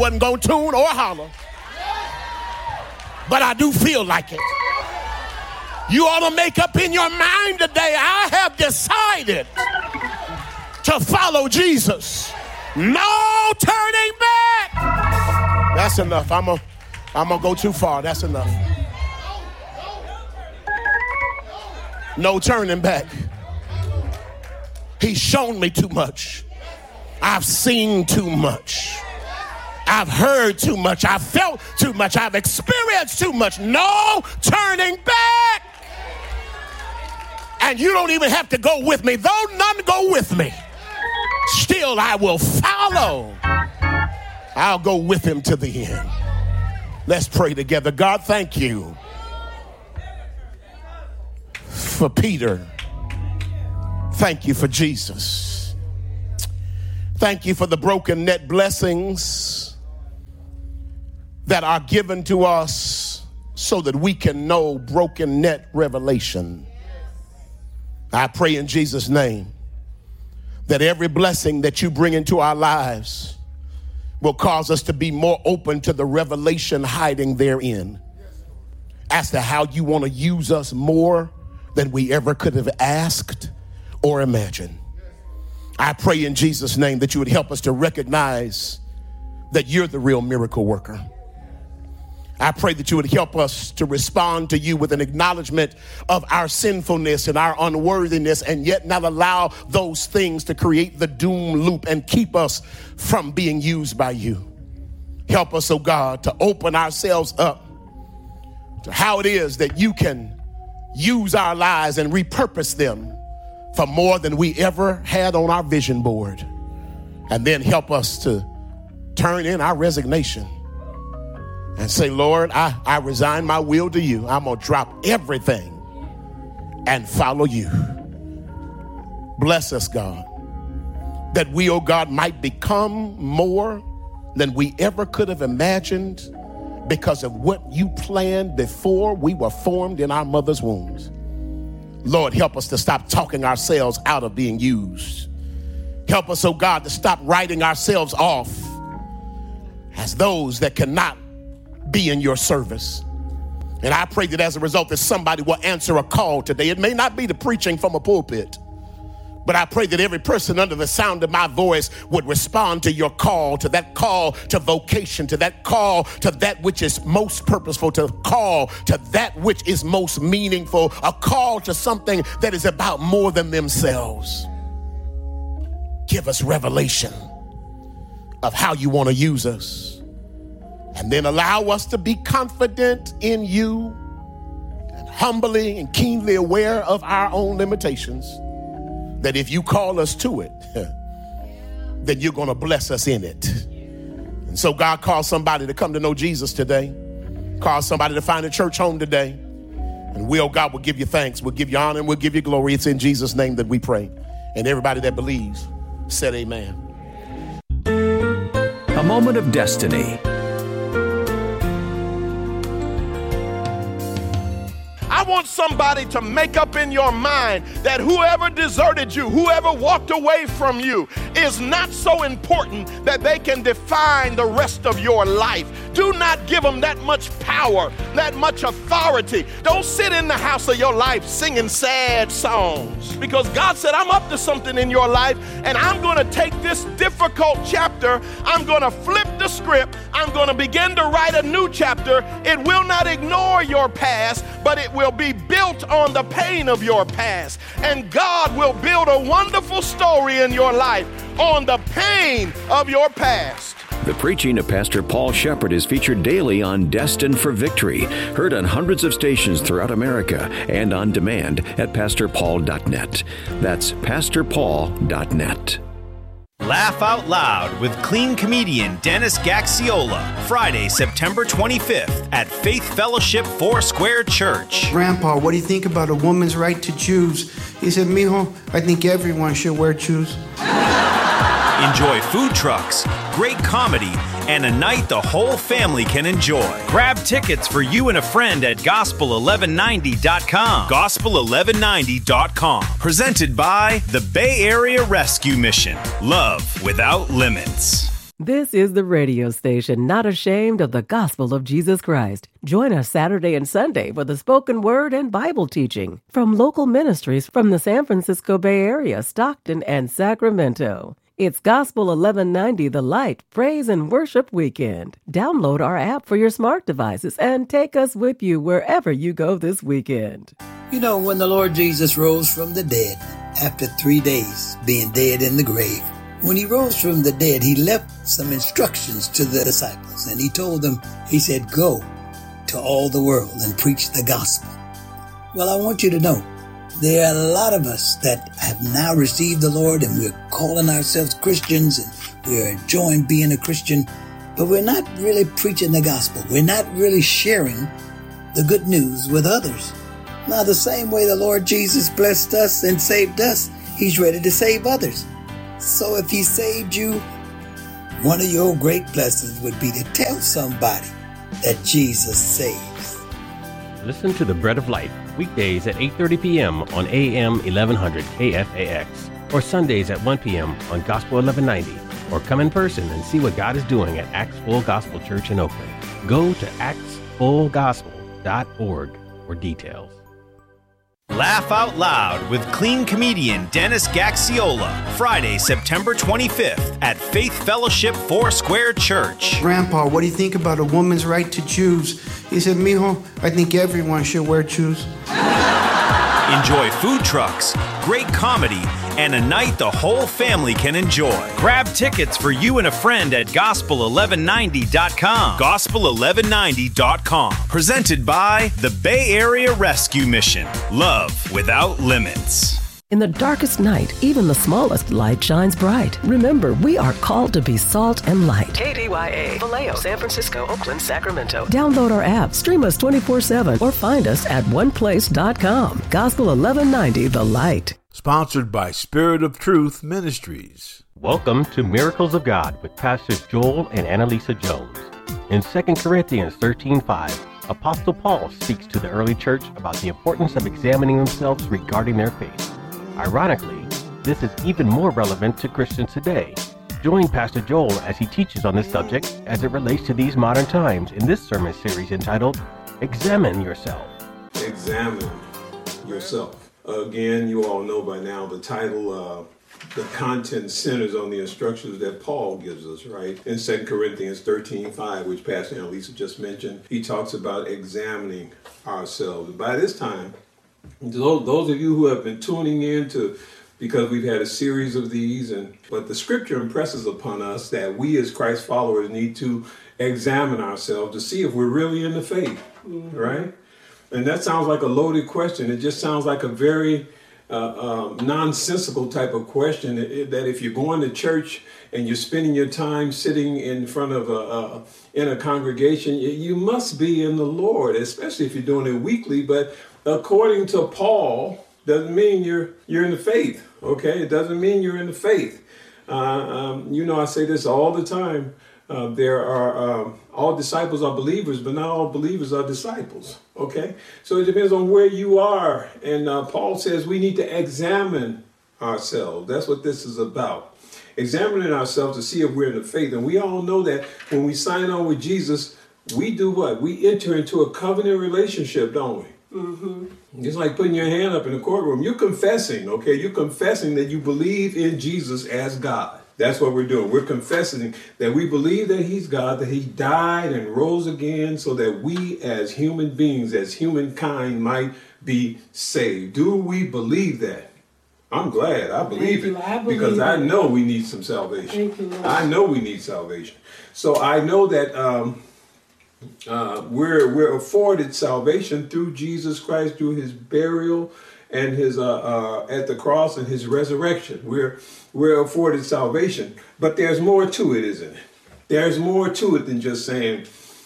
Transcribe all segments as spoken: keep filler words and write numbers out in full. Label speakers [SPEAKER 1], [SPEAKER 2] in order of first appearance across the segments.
[SPEAKER 1] Wasn't going to tune or holler, but I do feel like it. You ought to make up in your mind today, I have decided to follow Jesus. No turning back. That's enough. I'm gonna I'm gonna go too far. That's enough. No turning back. He's shown me too much. I've seen too much. I've heard too much. I've felt too much. I've experienced too much. No turning back. And you don't even have to go with me. Though none go with me, still I will follow. I'll go with him to the end. Let's pray together. God, thank you for Peter. Thank you for Jesus. Thank you for the broken net blessings that are given to us so that we can know broken net revelation. I pray in Jesus' name that every blessing that you bring into our lives will cause us to be more open to the revelation hiding therein as to how you want to use us more than we ever could have asked or imagined. I pray in Jesus' name that you would help us to recognize that you're the real miracle worker. I pray that you would help us to respond to you with an acknowledgement of our sinfulness and our unworthiness, and yet not allow those things to create the doom loop and keep us from being used by you. Help us, oh God, to open ourselves up to how it is that you can use our lives and repurpose them for more than we ever had on our vision board. And then help us to turn in our resignation and say, Lord, I, I resign my will to you. I'm going to drop everything and follow you. Bless us, God, that we, oh God, might become more than we ever could have imagined because of what you planned before we were formed in our mother's wombs. Lord, help us to stop talking ourselves out of being used. Help us, oh God, to stop writing ourselves off as those that cannot be in your service. And I pray that as a result that somebody will answer a call today. It may not be the preaching from a pulpit, but I pray that every person under the sound of my voice would respond to your call, to that call to vocation, to that call to that which is most purposeful, to call to that which is most meaningful, a call to something that is about more than themselves. Give us revelation of how you want to use us. And then allow us to be confident in you and humbly and keenly aware of our own limitations, that if you call us to it, then you're going to bless us in it. And so God, call somebody to come to know Jesus today. Call somebody to find a church home today. And we, oh God, will give you thanks. We'll give you honor and we'll give you glory. It's in Jesus' name that we pray. And everybody that believes said amen.
[SPEAKER 2] A moment of destiny.
[SPEAKER 3] I want somebody to make up in your mind that whoever deserted you, whoever walked away from you, is not so important that they can define the rest of your life. Do not give them that much power, that much authority. Don't sit in the house of your life singing sad songs, because God said, I'm up to something in your life, and I'm going to take this difficult chapter, I'm going to flip the script, I'm going to begin to write a new chapter. It will not ignore your past, but it will be built on the pain of your past. And God will build a wonderful story in your life on the pain of your past.
[SPEAKER 2] The preaching of Pastor Paul Shepherd is featured daily on Destined for Victory, heard on hundreds of stations throughout America and on demand at pastor paul dot net. That's pastor paul dot net.
[SPEAKER 4] Laugh Out Loud with clean comedian Dennis Gaxiola, Friday, September twenty-fifth at Faith Fellowship Foursquare Church.
[SPEAKER 5] Grandpa, what do you think about a woman's right to choose? He said, mijo, I think everyone should wear shoes.
[SPEAKER 4] Enjoy food trucks, great comedy, and a night the whole family can enjoy. Grab tickets for you and a friend at gospel eleven ninety dot com. gospel eleven ninety dot com. Presented by the Bay Area Rescue Mission. Love without limits.
[SPEAKER 6] This is the radio station not ashamed of the gospel of Jesus Christ. Join us Saturday and Sunday for the spoken word and Bible teaching from local ministries from the San Francisco Bay Area, Stockton, and Sacramento. It's Gospel eleven ninety The Light Praise and Worship Weekend. Download our app for your smart devices and take us with you wherever you go this weekend.
[SPEAKER 7] You know, when the Lord Jesus rose from the dead, after three days being dead in the grave, when he rose from the dead, he left some instructions to the disciples, and he told them, he said, go to all the world and preach the gospel. Well, I want you to know, there are a lot of us that have now received the Lord, and we're calling ourselves Christians, and we're enjoying being a Christian, but we're not really preaching the gospel. We're not really sharing the good news with others. Now, the same way the Lord Jesus blessed us and saved us, he's ready to save others. So if he saved you, one of your great blessings would be to tell somebody that Jesus saves.
[SPEAKER 8] Listen to The Bread of Life weekdays at eight thirty p.m. on A M eleven hundred K F A X, or Sundays at one p.m. on Gospel eleven ninety, or come in person and see what God is doing at Acts Full Gospel Church in Oakland. Go to acts full gospel dot org for details.
[SPEAKER 4] Laugh Out Loud with clean comedian Dennis Gaxiola, Friday, September twenty-fifth at Faith Fellowship Foursquare Church.
[SPEAKER 5] Grandpa, what do you think about a woman's right to choose? He said, mijo, I think everyone should wear shoes.
[SPEAKER 4] Enjoy food trucks, great comedy, and a night the whole family can enjoy. Grab tickets for you and a friend at gospel eleven ninety dot com. gospel eleven ninety dot com. Presented by the Bay Area Rescue Mission. Love without limits.
[SPEAKER 6] In the darkest night, even the smallest light shines bright. Remember, we are called to be salt and light. K D Y A, Vallejo, San Francisco, Oakland, Sacramento. Download our app, stream us twenty-four seven, or find us at one place dot com. Gospel eleven ninety, The Light.
[SPEAKER 9] Sponsored by Spirit of Truth Ministries.
[SPEAKER 8] Welcome to Miracles of God with Pastors Joel and Annalisa Jones. In Second Corinthians thirteen five, Apostle Paul speaks to the early church about the importance of examining themselves regarding their faith. Ironically, this is even more relevant to Christians today. Join Pastor Joel as he teaches on this subject as it relates to these modern times in this sermon series entitled, Examine Yourself.
[SPEAKER 10] Examine yourself. Again, you all know by now the title, uh, the content centers on the instructions that Paul gives us, right? In Second Corinthians thirteen five, which Pastor Annalisa just mentioned, he talks about examining ourselves. By this time, Those, those of you who have been tuning in to, because we've had a series of these, and but the scripture impresses upon us that we as Christ followers need to examine ourselves to see if we're really in the faith, mm-hmm. right? And that sounds like a loaded question. It just sounds like a very uh, um, nonsensical type of question, it, it, that if you're going to church and you're spending your time sitting in front of a, a in a congregation, you, you must be in the Lord, especially if you're doing it weekly. But according to Paul, doesn't mean you're you're in the faith, okay? It doesn't mean you're in the faith. Uh, um, you know, I say this all the time. Uh, there are, um, all disciples are believers, but not all believers are disciples, okay? So it depends on where you are. And uh, Paul says we need to examine ourselves. That's what this is about. Examining ourselves to see if we're in the faith. And we all know that when we sign on with Jesus, we do what? We enter into a covenant relationship, don't we? Mm-hmm. It's like putting your hand up in the courtroom. You're confessing, okay? You're confessing that you believe in Jesus as God. That's what we're doing. We're confessing that we believe that he's God, that he died and rose again so that we as human beings, as humankind, might be saved. Do we believe that? I'm glad. I believe it I believe because it. I know we need some salvation. You, I know we need salvation. So I know that um, uh, we're we're afforded salvation through Jesus Christ, through his burial and his uh, uh, at the cross and his resurrection. We're we're afforded salvation, but there's more to it, isn't it? There's more to it than just saying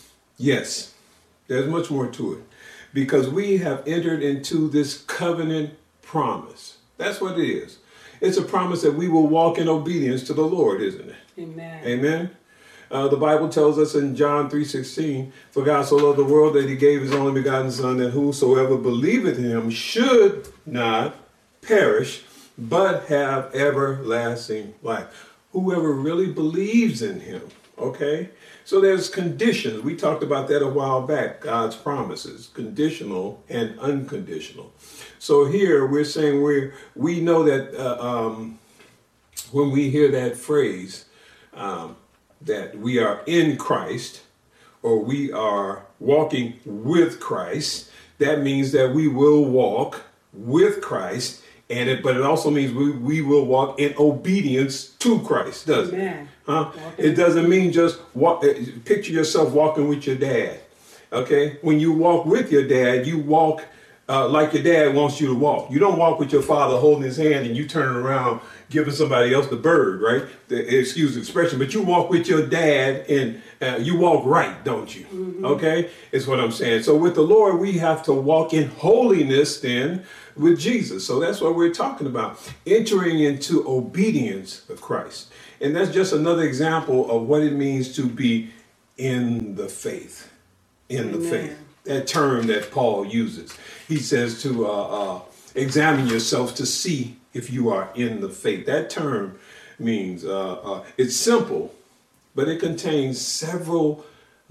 [SPEAKER 10] yes. There's much more to it, because we have entered into this covenant promise. That's what it is. It's a promise that we will walk in obedience to the Lord, isn't it? Amen. Amen. Uh, the Bible tells us in John three sixteen, for God so loved the world that he gave his only begotten Son, that whosoever believeth in him should not perish, but have everlasting life. whoever really believes in him. Okay? So there's conditions. We talked about that a while back, God's promises, conditional and unconditional. So here we're saying we we know that uh, um, when we hear that phrase, um, that we are in Christ, or we are walking with Christ, that means that we will walk with Christ, and it, but it also means we, we will walk in obedience to Christ, doesn't Amen. it? Huh? It doesn't mean just walk. Picture yourself walking with your dad. Okay, when you walk with your dad, you walk uh, like your dad wants you to walk. You don't walk with your father holding his hand and you turn around giving somebody else the bird, right? The, excuse the expression, but you walk with your dad and uh, you walk right, don't you? Mm-hmm. Okay, is what I'm saying. So with the Lord, we have to walk in holiness then with Jesus. So that's what we're talking about, entering into obedience of Christ. And that's just another example of what it means to be in the faith, in Amen. the faith. That term that Paul uses. He says to uh, uh, examine yourselves to see if you are in the faith. That term means uh, uh, it's simple, but it contains several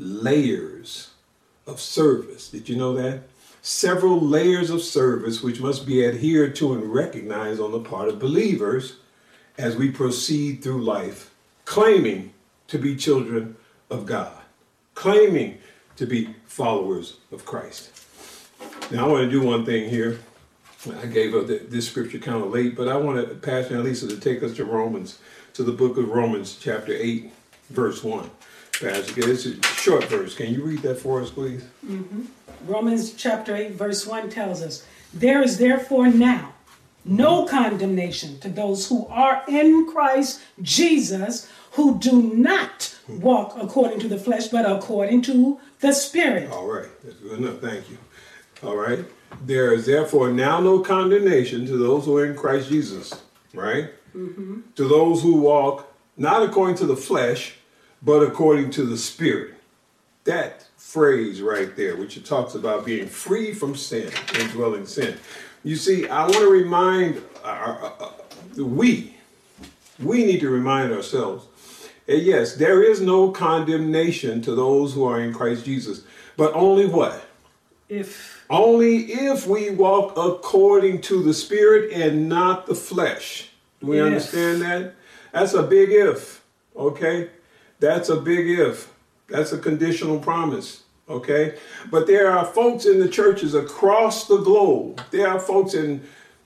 [SPEAKER 10] layers of service. Did you know that? Several layers of service which must be adhered to and recognized on the part of believers as we proceed through life, claiming to be children of God, claiming to be followers of Christ. Now I want to do one thing here. I gave up this scripture kind of late, but I want Pastor Annalisa to take us to Romans, to the book of Romans, chapter eight, verse one. Pastor, it's a short verse. Can you read that for us, please?
[SPEAKER 11] Mm-hmm. Romans chapter eight, verse one tells us, there is therefore now no condemnation to those who are in Christ Jesus, who do not walk according to the flesh, but according to the Spirit.
[SPEAKER 10] All right. That's good enough. Thank you. All right. There is therefore now no condemnation to those who are in Christ Jesus, right? Mm-hmm. To those who walk not according to the flesh, but according to the Spirit. That phrase right there, which it talks about being free from sin and dwelling sin. You see, I want to remind our, uh, uh, we, we need to remind ourselves, that yes, there is no condemnation to those who are in Christ Jesus, but only what?
[SPEAKER 11] If.
[SPEAKER 10] Only if we walk according to the Spirit and not the flesh. Do we yes. understand that? That's a big if, okay? That's a big if. That's a conditional promise. Okay, but there are folks in the churches across the globe. There are folks in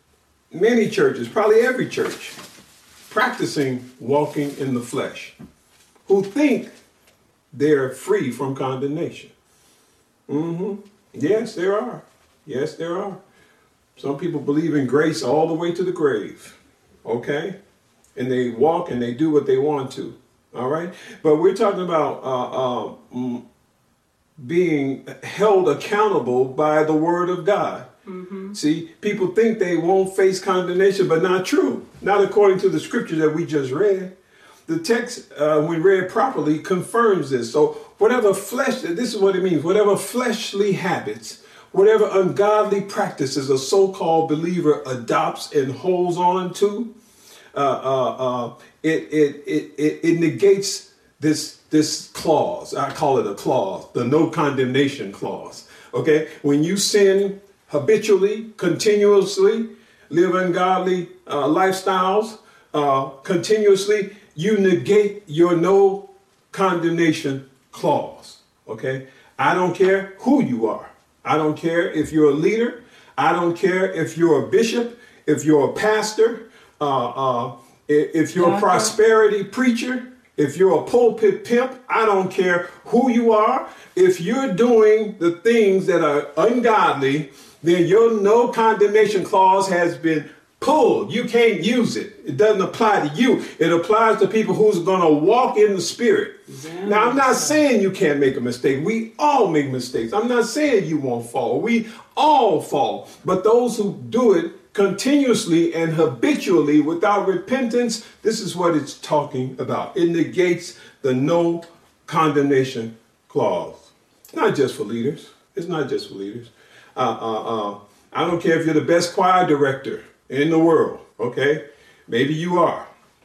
[SPEAKER 10] many churches, probably every church, practicing walking in the flesh, who think they're free from condemnation. Mm-hmm. Yes, there are. Yes, there are. Some people believe in grace all the way to the grave. Okay, and they walk and they do what they want to. All right, but we're talking about uh, uh, mm, being held accountable by the word of God. Mm-hmm. See, people think they won't face condemnation, but not true. Not according to the scripture that we just read. The text, uh, when read properly, confirms this. So whatever flesh, this is what it means, whatever fleshly habits, whatever ungodly practices a so-called believer adopts and holds on to, uh, uh, uh, it, it, it, it, it negates this this clause. I call it a clause, the no condemnation clause. Okay, when you sin habitually, continuously, live ungodly uh, lifestyles, uh, continuously, you negate your no condemnation clause. Okay, I don't care who you are. I don't care if you're a leader. I don't care if you're a bishop, if you're a pastor, uh, uh, if you're a prosperity preacher. If you're a pulpit pimp, I don't care who you are. If you're doing the things that are ungodly, then your no condemnation clause has been pulled. You can't use it. It doesn't apply to you. It applies to people who's going to walk in the Spirit. Yeah. Now, I'm not saying you can't make a mistake. We all make mistakes. I'm not saying you won't fall. We all fall. But those who do it continuously and habitually without repentance, this is what it's talking about. It negates the no condemnation clause. It's not just for leaders. It's not just for leaders. Uh, uh, uh, I don't care if you're the best choir director in the world, okay? Maybe you are.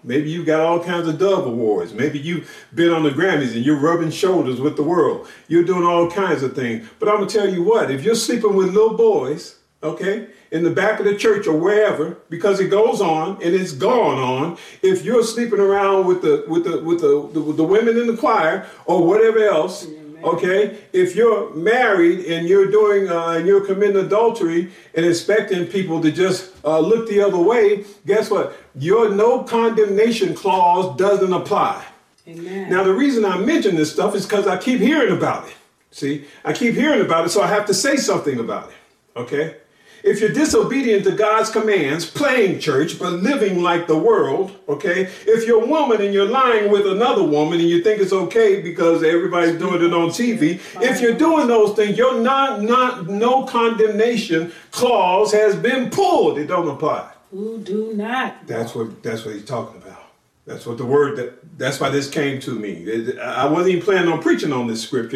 [SPEAKER 10] Maybe you got all kinds of Dove Awards. Maybe you've been on the Grammys and you're rubbing shoulders with the world. You're doing all kinds of things. But I'm going to tell you what, if you're sleeping with little boys, okay, in the back of the church or wherever, because it goes on and it's gone on, if you're sleeping around with the with the with the, the, with the women in the choir or whatever else, okay, if you're married and you're doing uh, and you're committing adultery and expecting people to just uh, look the other way, guess what? Your no condemnation clause doesn't apply. Amen. Now, the reason I mention this stuff is because I keep hearing about it. See, I keep hearing about it, so I have to say something about it. Okay? If you're disobedient to God's commands, playing church, but living like the world, okay? If you're a woman and you're lying with another woman and you think it's okay because everybody's doing it on T V, if you're doing those things, your not, not, no condemnation clause has been pulled. It don't apply.
[SPEAKER 11] Who do not?
[SPEAKER 10] That's what, that's what he's talking about. That's what the word, that, that's why this came to me. I wasn't even planning on preaching on this scripture.